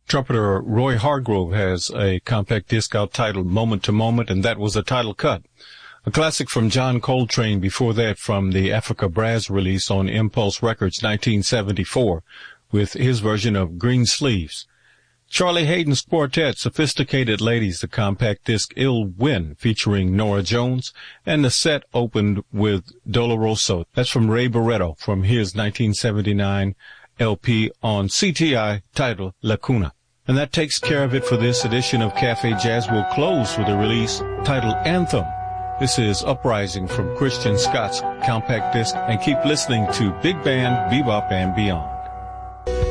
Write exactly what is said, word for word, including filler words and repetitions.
Trumpeter Roy Hargrove has a compact disc out titled Moment to Moment, and that was a title cut. A classic from John Coltrane before that from the Africa Brass release on Impulse Records nineteen seventy-four with his version of Green Sleeves. Charlie Hayden's Quartet, Sophisticated Ladies, the compact disc Ill Wind featuring Nora Jones, and the set opened with Doloroso. That's from Ray Barretto from his nineteen seventy-nine L P on C T I titled Lacuna. And that takes care of it for this edition of Cafe Jazz. We'll close with a release titled Anthem. This is Uprising from Christian Scott's compact disc, and keep listening to Big Band, Bebop, and Beyond.